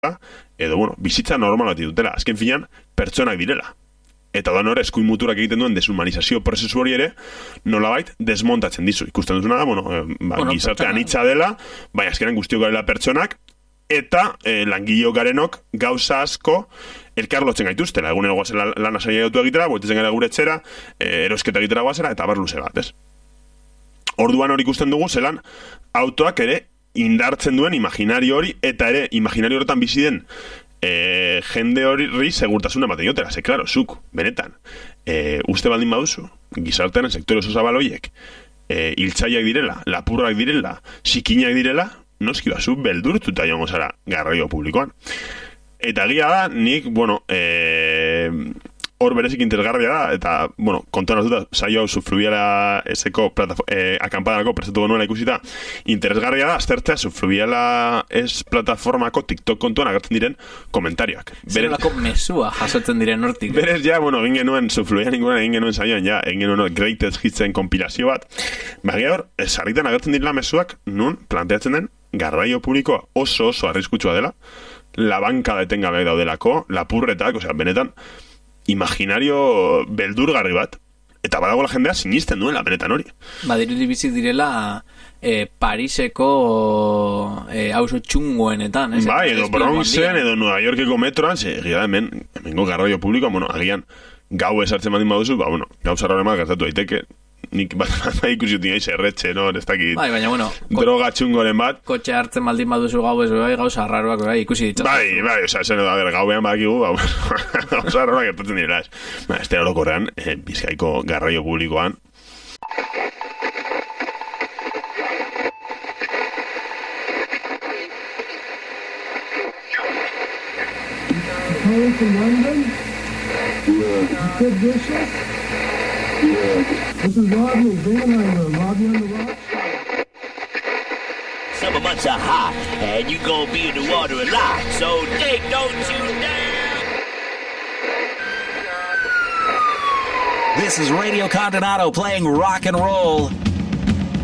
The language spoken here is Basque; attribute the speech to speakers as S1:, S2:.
S1: edo, bueno, bizitza normal bat dutela. Azken finean, pertsonak direla. Eta da nore eskuin muturak egiten duen deshumanizazio prozesu hori ere, nolabait desmontatzen dizu. Ikusten duzuna da, gizarte anitza dela, baina azkenan guztiok garela pertsonak, eta langileo garenok gauza asko elkar lotzen gaituztela. Egunero guazela lan asaia dutu egitera, boitetzen gara gure etxera, erosketa egitera guazela, eta bar luze bat, ez? Orduan hori ikusten dugu, zelan autoak ere indartzen duen imaginario hori, eta ere imaginario horretan bizi den jende hori segurtasuna ematen jotera, ze, klaro, zuk, benetan, uste baldin baduzu, gizartean sektore oso zabaloiek, hiltzaiak direla, lapurrak direla, sikinak direla, noski bazu beldurtuta joango zara garraio publikoan. Eta egia da, nik, hor berezik interesgarria da, eta, kontuan azuta, saio hau Subfluviala eseko akampadako prestatu genuela ikusita, interesgarria da, aztertzea Subfluviala ez plataformako TikTok kontuan agertzen diren komentarioak.
S2: Zerelako mesua jasotzen diren hortik.
S1: Berez, egin genuen Subfluviala ningunan, egin genuen saioan, egin genuen greatest hitsen kompilazio bat, baina hor, sarritan agertzen direla mesuak, nun planteatzen den, garraio publikoa oso arriskutsua dela, labankada etengabeak daudelako, lapurretak, benetan, imaginario beldurgarri bat, eta badago la jendea sinisten duela benetan hori.
S2: Badirudi bizi direla Pariseko auzo txungoenetan, ez?
S1: Bai, edo Bronxen, edo Nueva Yorkeko metroan, egia hemengo garraio publikoa, agian gau esartzen badin baduzu, gauza horren bat gertatu daiteke, nik bat ikusi dut nioiz erretxe, ez dakit, droga txungoren bat.
S2: Kotxe hartzen baldin baduzu gau ez, gauza harraroak ikusi ditzat.
S1: Bai, zen edo, gauean badakigu, gauza harraroak gertatzen direla. Este orokorrean, Bizkaiko garraio publikoan.
S3: This is Rodney, Rodney on the rocks.
S4: Summer months are hot, and you gonna be in the water a lot, so Dick, don't you dare!
S5: This is Radio Condonado playing rock and roll.